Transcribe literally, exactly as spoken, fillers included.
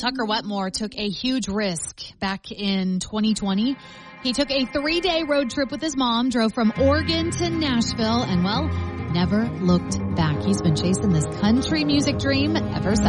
Tucker Wetmore took a huge risk back in twenty twenty. He took a three-day road trip with his mom, drove from Oregon to Nashville, and, well, never looked back. He's been chasing this country music dream ever since.